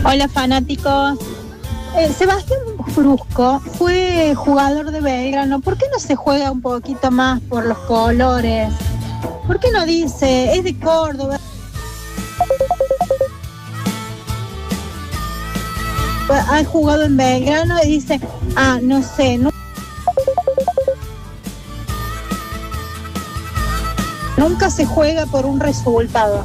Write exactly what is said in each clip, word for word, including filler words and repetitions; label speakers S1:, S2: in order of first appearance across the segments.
S1: Hola fanáticos. Eh, Sebastián Brusco fue jugador de Belgrano. ¿Por qué no se juega un poquito más por los colores? ¿Por qué no dice, es de Córdoba? Ha jugado en Belgrano y dice, ah, no sé, no. Nunca se juega por un resultado.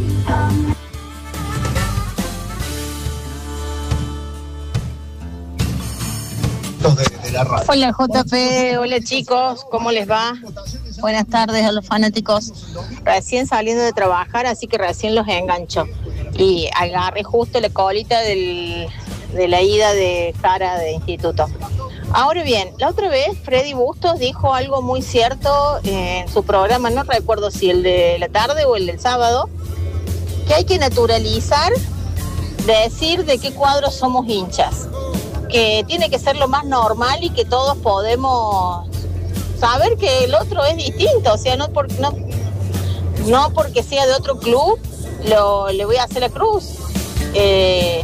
S2: De, de la radio.
S3: Hola J P, hola chicos, ¿cómo les va? Buenas tardes a los fanáticos. Recién saliendo de trabajar, así que recién los engancho. Y agarré justo la colita del, de la ida de Jara de instituto. Ahora bien, la otra vez Freddy Bustos dijo algo muy cierto en su programa, no recuerdo si el de la tarde o el del sábado, que hay que naturalizar decir de qué cuadros somos hinchas, que tiene que ser lo más normal y que todos podemos saber que el otro es distinto, o sea, no, por, no, no porque sea de otro club lo, le voy a hacer la cruz. Eh,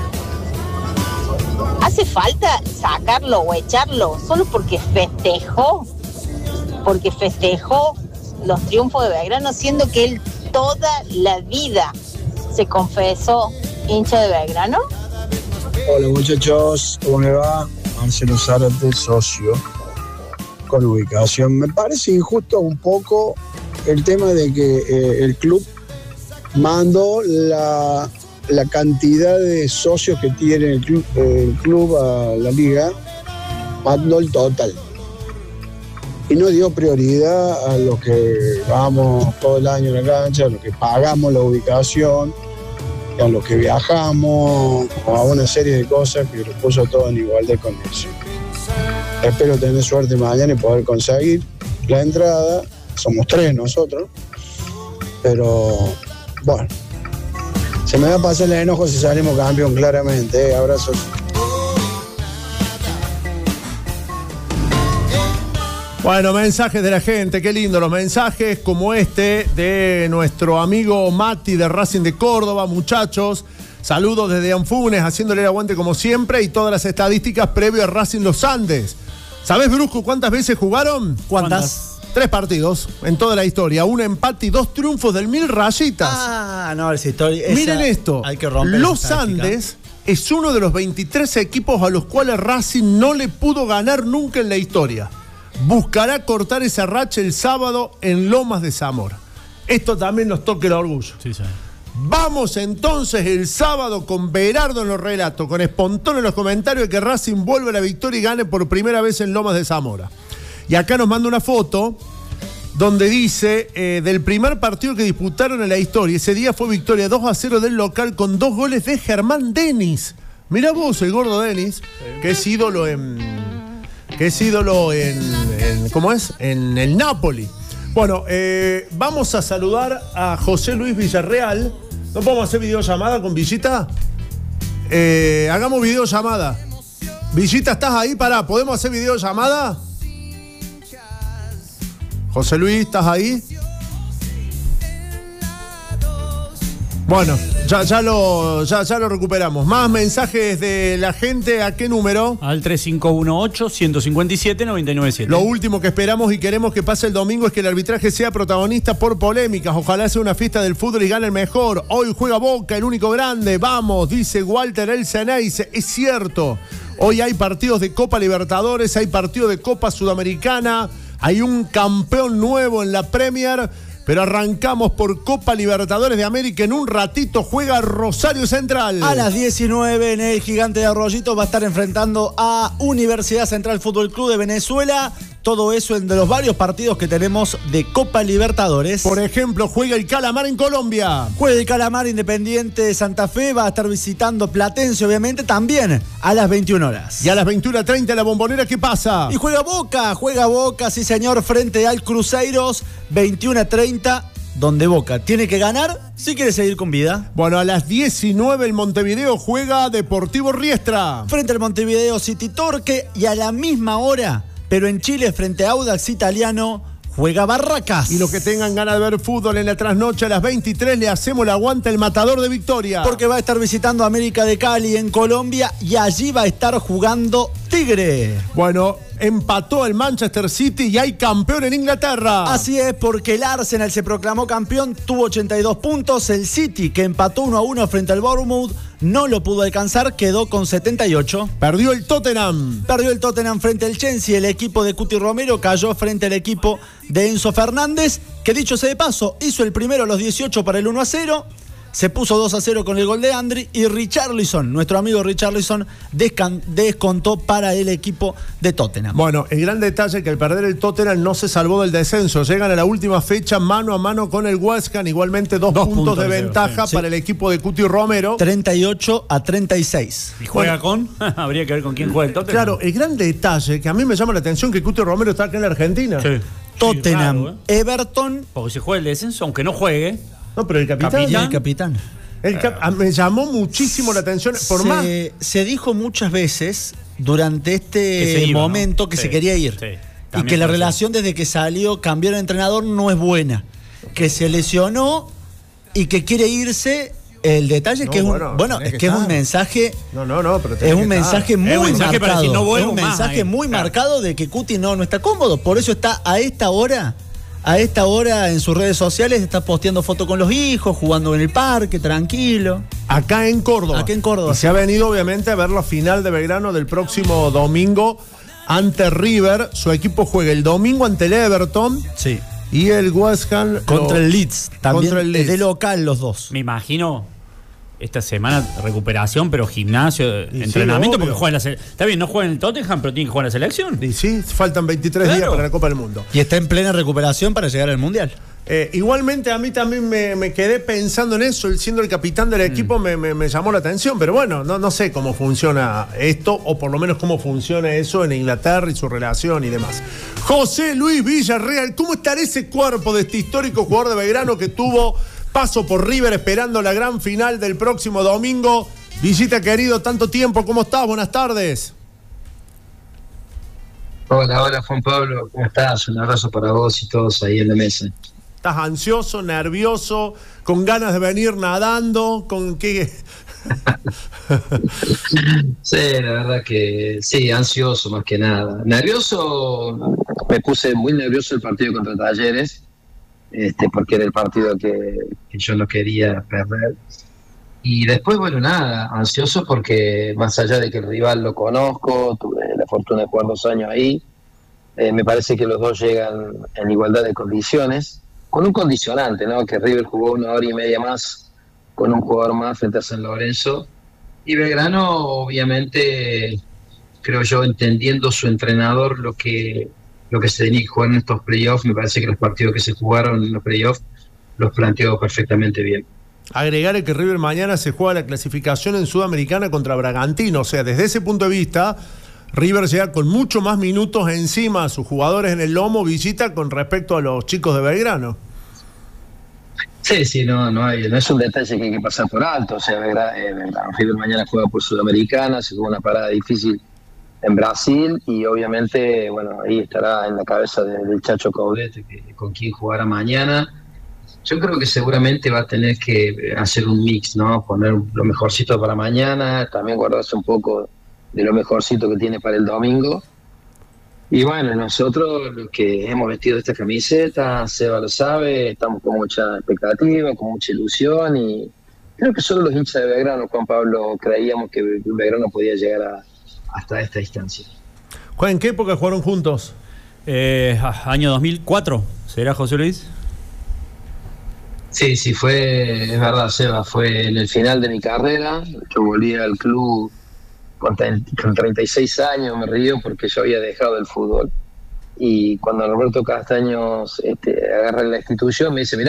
S3: ¿Hace falta sacarlo o echarlo solo porque festejó? Porque festejó los triunfos de Belgrano, siendo que él toda la vida se confesó hincha de Belgrano.
S4: Hola muchachos, ¿cómo le va? Marcelo Zárate, socio, con ubicación. Me parece injusto un poco el tema de que eh, el club mandó la... la cantidad de socios que tiene el club, el club a la liga, mandó el total. Y no dio prioridad a los que vamos todo el año en la cancha, a los que pagamos la ubicación, a los que viajamos, a una serie de cosas que los puso todos en igualdad de condiciones. Espero tener suerte mañana y poder conseguir la entrada. Somos tres nosotros, pero bueno. Se me va a pasar el enojo si salimos campeón, claramente. ¿eh? Abrazos.
S5: Bueno, mensajes de la gente, qué lindo los mensajes como este de nuestro amigo Mati de Racing de Córdoba. Muchachos, saludos desde Anfunes, haciéndole el aguante como siempre y todas las estadísticas previo a Racing Los Andes. ¿Sabés, Brusco, cuántas veces jugaron?
S6: ¿Cuántas?
S5: Tres partidos en toda la historia, un empate y dos triunfos del Mil Rayitas.
S6: Ah, no, esa historia. Esa,
S5: miren esto,
S6: hay que romper
S5: Los Andes es uno de los veintitrés equipos a los cuales Racing no le pudo ganar nunca en la historia. Buscará cortar esa racha el sábado en Lomas de Zamora. Esto también nos toca el orgullo.
S7: Sí, sí.
S5: Vamos entonces el sábado con Berardo en los relatos, con Espontón en los comentarios, de que Racing vuelve a la victoria y gane por primera vez en Lomas de Zamora. Y acá nos manda una foto donde dice eh, del primer partido que disputaron en la historia. Ese día fue victoria dos a cero del local con dos goles de Germán Denis. Mirá vos, el gordo Denis, que es ídolo en... que es ídolo en... en ¿cómo es? En el Napoli. Bueno, eh, vamos a saludar a José Luis Villarreal. ¿No podemos hacer videollamada con Villita? Eh, hagamos videollamada. Villita, ¿estás ahí? Pará, ¿podemos hacer videollamada? José Luis, ¿estás ahí? Bueno, ya, ya, lo, ya, ya lo recuperamos. Más mensajes de la gente, ¿a qué número?
S7: Al tres cinco uno ocho, uno cinco siete, nueve nueve siete.
S5: Lo último que esperamos y queremos que pase el domingo es que el arbitraje sea protagonista por polémicas. Ojalá sea una fiesta del fútbol y gane el mejor. Hoy juega Boca, el único grande. Vamos, dice Walter El Ceneice. Es cierto. Hoy hay partidos de Copa Libertadores, hay partidos de Copa Sudamericana. Hay un campeón nuevo en la Premier, pero arrancamos por Copa Libertadores de América. En un ratito juega Rosario Central.
S6: A las diecinueve en el Gigante de Arroyito va a estar enfrentando a Universidad Central Fútbol Club de Venezuela. Todo eso entre los varios partidos que tenemos de Copa Libertadores.
S5: Por ejemplo, juega el Calamar en Colombia.
S6: Juega el Calamar Independiente de Santa Fe. Va a estar visitando Platense, obviamente, también a las veintiuna horas.
S5: Y a las veintiuna treinta la Bombonera, ¿qué pasa?
S6: Y juega Boca, juega Boca, sí señor, frente al Cruzeiro, veintiuna treinta. Donde Boca tiene que ganar si quiere seguir con vida.
S5: Bueno, a las diecinueve el Montevideo juega Deportivo Riestra.
S6: Frente al Montevideo City Torque. Y a la misma hora, pero en Chile, frente a Audax Italiano, juega Barracas.
S5: Y los que tengan ganas de ver fútbol en la trasnoche a las veintitrés le hacemos la aguanta el matador de Victoria.
S6: Porque va a estar visitando América de Cali en Colombia y allí va a estar jugando Tigre.
S5: Bueno, empató el Manchester City y hay campeón en Inglaterra.
S6: Así es, porque el Arsenal se proclamó campeón, tuvo ochenta y dos puntos. El City, que empató uno a uno frente al Bournemouth, no lo pudo alcanzar, quedó con setenta y ocho.
S5: Perdió el Tottenham.
S6: Perdió el Tottenham frente al Chelsea. El equipo de Cuti Romero cayó frente al equipo de Enzo Fernández, que dicho sea de paso, hizo el primero a los dieciocho para el uno a cero. Se puso dos a cero con el gol de Andri y Richarlison, nuestro amigo Richarlison, descan- descontó para el equipo de Tottenham.
S5: Bueno, el gran detalle es que al perder el Tottenham no se salvó del descenso. Llegan a la última fecha mano a mano con el West Ham, igualmente dos, dos puntos, puntos de ventaja sí. para el equipo de Cuti Romero.
S6: treinta y ocho a treinta y seis.
S7: ¿Y juega bueno, con? Habría que ver con quién juega el Tottenham.
S5: Claro, el gran detalle que a mí me llama la atención que Cuti Romero está acá en la Argentina.
S7: Sí.
S6: Tottenham,
S7: sí, raro, ¿eh?
S6: Everton.
S7: Porque se juega el descenso, aunque no juegue.
S5: No, pero el capitán.
S6: ¿Capitán? El capitán.
S5: El cap- me llamó muchísimo la atención. Por
S6: se,
S5: más.
S6: se dijo muchas veces durante este iba, momento ¿no? que sí, se quería ir. Sí, y que la relación ser. desde que salió, cambió de entrenador, no es buena. Que se lesionó y que quiere irse. El detalle no, es que es un, bueno, bueno es que, que es un mensaje.
S5: No, no, no, pero
S6: es un mensaje muy
S7: es un mensaje
S6: marcado.
S7: Para no
S6: es un mensaje muy claro. marcado de que Cuti no, no está cómodo. Por eso está a esta hora. A esta hora en sus redes sociales está posteando fotos con los hijos, jugando en el parque, tranquilo.
S5: Acá en Córdoba.
S6: Acá en Córdoba.
S5: Y se ha venido obviamente a ver la final de Belgrano del próximo domingo ante River. Su equipo juega el domingo ante el Everton.
S6: Sí.
S5: Y el West Ham
S6: contra lo, el Leeds. También
S5: contra el Leeds.
S6: De local los dos.
S7: Me imagino esta semana recuperación, pero gimnasio, y entrenamiento, sí, porque juega en la selección. Está bien, no juega en el Tottenham, pero tiene que jugar en la selección.
S5: Y sí, faltan veintitrés claro. días para la Copa del Mundo.
S6: Y está en plena recuperación para llegar al Mundial.
S5: Eh, igualmente a mí también me, me quedé pensando en eso, él siendo el capitán del equipo mm. me, me, me llamó la atención, pero bueno, no, no sé cómo funciona esto, o por lo menos cómo funciona eso en Inglaterra y su relación y demás. José Luis Villarreal, ¿cómo estará ese cuerpo de este histórico jugador de Belgrano que tuvo paso por River esperando la gran final del próximo domingo? Visita querido, tanto tiempo, ¿cómo estás? Buenas tardes.
S8: Hola, hola Juan Pablo, ¿cómo estás? Un abrazo para vos y todos ahí en la mesa.
S5: ¿Estás ansioso, nervioso, con ganas de venir nadando? ¿Con qué?
S8: Sí, la verdad que sí, ansioso más que nada. Nervioso, me puse muy nervioso el partido contra Talleres, este, porque era el partido que, que yo no quería perder. Y después, bueno, nada, ansioso porque más allá de que el rival lo conozco, tuve la fortuna de jugar dos años ahí, eh, me parece que los dos llegan en igualdad de condiciones, con un condicionante, ¿no? Que River jugó una hora y media más con un jugador más frente a San Lorenzo, y Belgrano, obviamente, creo yo, entendiendo su entrenador lo que, lo que se tenía que jugar en estos playoffs, me parece que los partidos que se jugaron en los playoffs los planteó perfectamente bien.
S5: Agregar que River mañana se juega la clasificación en Sudamericana contra Bragantino, o sea, desde ese punto de vista, River llega con mucho más minutos encima a sus jugadores en el lomo, visita con respecto a los chicos de Belgrano.
S8: Sí, sí, no, no, hay, no es un detalle que hay que pasar por alto, o sea, eh, River mañana juega por Sudamericana, se juega una parada difícil en Brasil y obviamente, bueno, ahí estará en la cabeza de, del Chacho Caudete, que, con quien jugará mañana. Yo creo que seguramente va a tener que hacer un mix, ¿no? Poner lo mejorcito para mañana, también guardarse un poco de lo mejorcito que tiene para el domingo. Y bueno, nosotros los que hemos vestido esta camiseta, Seba lo sabe, estamos con mucha expectativa, con mucha ilusión y creo que solo los hinchas de Belgrano, Juan Pablo, creíamos que Belgrano podía llegar a, hasta esta instancia.
S5: ¿En qué época jugaron juntos?
S7: Eh, año dos mil cuatro, ¿será José Luis?
S8: Sí, sí, fue, es verdad, Seba, fue en el final de mi carrera. Yo volví al club con, con treinta y seis años, me río porque yo había dejado el fútbol. Y cuando Roberto Castaños este, agarra la institución, me dice, mirá,